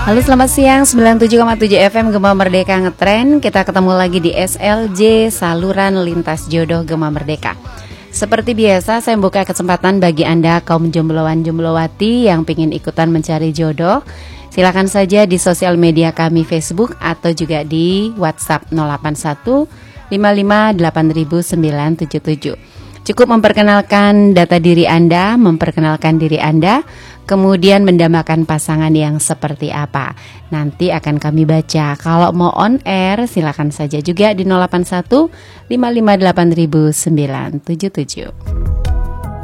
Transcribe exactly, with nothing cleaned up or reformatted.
Halo, selamat siang. sembilan puluh tujuh koma tujuh F M Gema Merdeka Ngetren. Kita ketemu lagi di S L J Saluran Lintas Jodoh Gema Merdeka. Seperti biasa, saya membuka kesempatan bagi Anda kaum jombloan jomblowati yang ingin ikutan mencari jodoh. Silakan saja di sosial media kami Facebook atau juga di WhatsApp nol delapan satu lima lima delapan sembilan tujuh tujuh. Cukup memperkenalkan data diri Anda, memperkenalkan diri Anda, kemudian mendambakan pasangan yang seperti apa. Nanti akan kami baca. Kalau mau on air, silakan saja juga di nol delapan satu lima lima delapan sembilan tujuh tujuh.